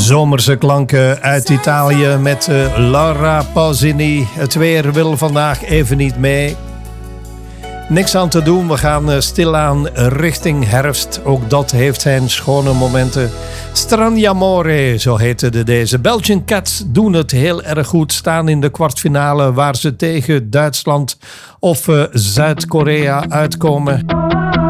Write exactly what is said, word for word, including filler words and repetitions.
Zomerse klanken uit Italië met uh, Laura Pausini. Het weer wil vandaag even niet mee. Niks aan te doen, we gaan uh, stilaan richting herfst. Ook dat heeft zijn schone momenten. Straniamore, zo heette de deze. Belgian Cats doen het heel erg goed. Staan in de kwartfinale waar ze tegen Duitsland of uh, Zuid-Korea uitkomen.